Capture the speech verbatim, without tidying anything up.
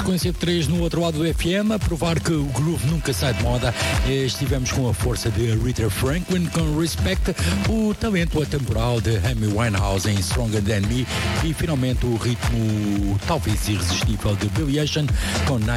frequência de três no outro lado do F M, a provar que o groove nunca sai de moda. Estivemos com a força de Aretha Franklin com Respect, o talento atemporal de Amy Winehouse em Stronger Than Me e finalmente o ritmo talvez irresistível de Billy Ocean com